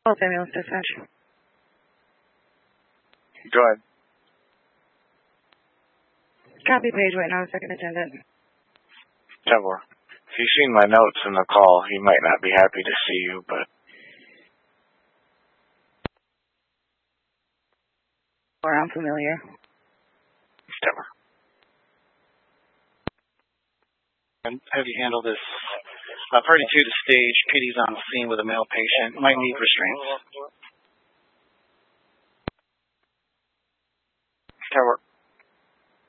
Both ambulance dispatch. Go ahead. Copy page, wait now, second attendant. 10-4. If you've seen my notes in the call, he might not be happy to see you, but... Or I'm familiar. 10-4. And have you handled this? Party 2 to stage. PD's on scene with a male patient. Might need restraints. 10-4.